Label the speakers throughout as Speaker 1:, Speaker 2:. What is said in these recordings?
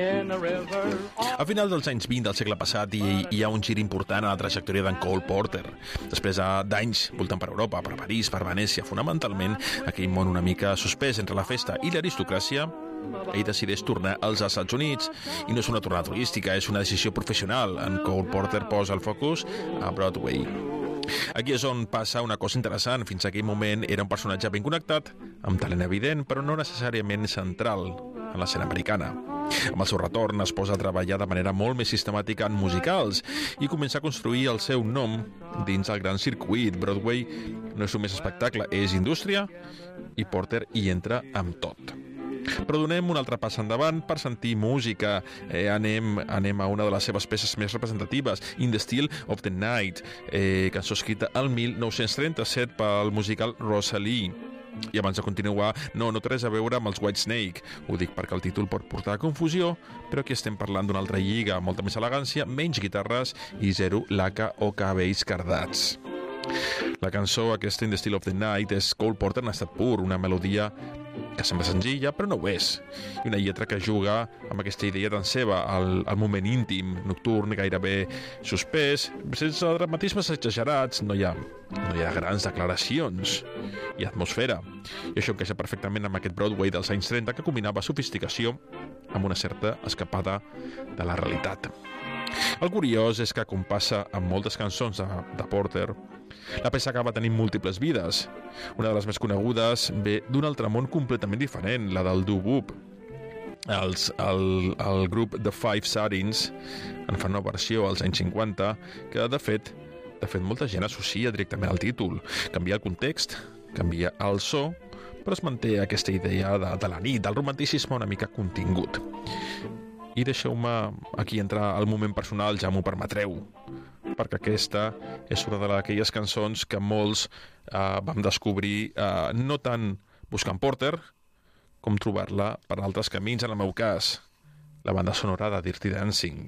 Speaker 1: A final dels anys 20 del segle passat hi ha un gir important a la trajectòria d'en Cole Porter. Després d'anys voltant per Europa, per París, per Venècia, fonamentalment aquell món una mica suspès entre la festa i l'aristocràcia, ell decideix tornar als Estats Units, i no és una tornada turística, és una decisió professional. En Cole Porter posa el focus a Broadway. Aquí és on passa una cosa interessant. Fins a aquell moment era un personatge ben connectat, amb talent evident, però no necessàriament central en l'escena americana. Amb el seu retorn es posa a treballar de manera molt més sistemàtica en musicals i comença a construir el seu nom dins el gran circuit. Broadway no és només espectacle, és indústria, i Porter hi entra amb tot. Però donem un altre pas endavant per sentir música. Anem a una de les seves peces més representatives, In the Still of the Night, cançó escrita el 1937 pel musical Rosalie. I abans de continuar, no té res a veure amb els Whitesnake. Ho dic perquè el títol pot portar a confusió, però aquí estem parlant d'una altra lliga, molta més elegància, menys guitarres i zero laca o cabells cardats. La cançó aquesta, In the Still of the Night, és Cole Porter en estat pur, una melodia que sembla senzilla, però no ho és, i una lletra que juga amb aquesta idea tan seva, el moment íntim, nocturn, gairebé suspès, sense dramatismes exagerats. No hi ha grans declaracions, hi ha atmosfera, i això encaixa perfectament amb aquest Broadway dels anys 30 que combinava sofisticació amb una certa escapada de la realitat. El curiós és que, com passa amb moltes cançons de Porter, la peça acaba tenint múltiples vides. Una de les més conegudes ve d'un altre món completament diferent, la del doo-wop. El grup The Five Satins en fa una versió als anys 50 que, de fet, molta gent associa directament al títol. Canvia el context, canvia el so, però es manté aquesta idea de la nit, del romanticisme una mica contingut. I deixeu-me aquí entrar al moment personal, ja m'ho permetreu, perquè aquesta és una d'aquelles cançons que molts vam descobrir no tant buscant Porter com trobar-la per altres camins. En el meu cas, la banda sonora de Dirty Dancing,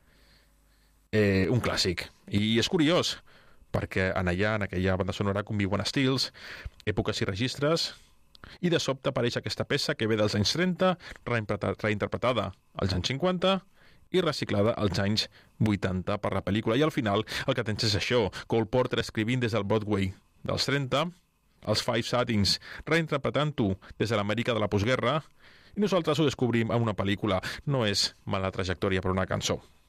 Speaker 1: un clàssic. I és curiós perquè en aquella banda sonora conviuen estils, èpoques i registres, i de sobte apareix aquesta peça que ve dels anys 30, reinterpretada als anys 50 i reciclada als anys 80 per la pel·lícula. I al final el que tens és això, Cole Porter escrivint des del Broadway dels 30, els Five Satins reinterpretant-ho des de l'Amèrica de la postguerra, i nosaltres ho descobrim en una pel·lícula. No és mala trajectòria per una cançó.